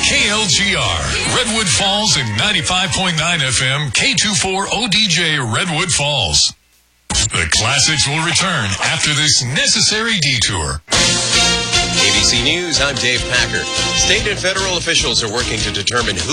KLGR, Redwood Falls and 95.9 FM, K24 ODJ, Redwood Falls. The classics will return after this necessary detour. ABC News, I'm Dave Packer. State and federal officials are working to determine who